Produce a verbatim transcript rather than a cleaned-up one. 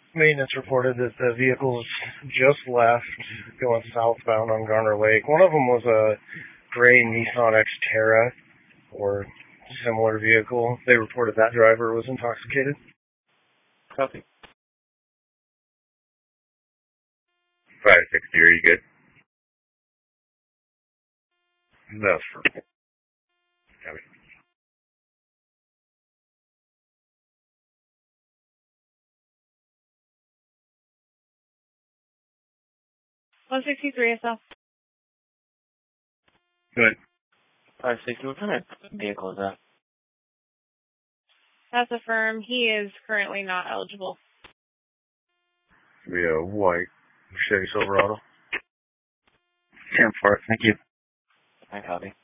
Maintenance reported that the vehicles just left going southbound on Garner Lake. One of them was a gray Nissan Xterra or similar vehicle. They reported that driver was intoxicated. Copy. five sixty, are you good? That's perfect. Copy. one sixty-three S L. Good. five sixty, what kind of vehicle is that? That's a firm. He is currently not eligible. We a white Chevy Silverado. ten four, thank you. I copy.